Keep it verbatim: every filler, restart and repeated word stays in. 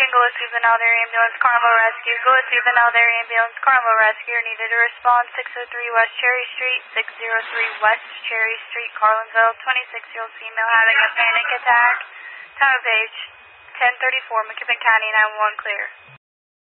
Go with juvenile there ambulance, Carmel Rescue. Go with juvenile there ambulance, Carmel Rescue. Needed to respond six oh three West Cherry Street, six oh three West Cherry Street, Carlinville. twenty-six-year-old female having a panic attack. Time of page ten thirty-four, McKibbin County nine one one clear.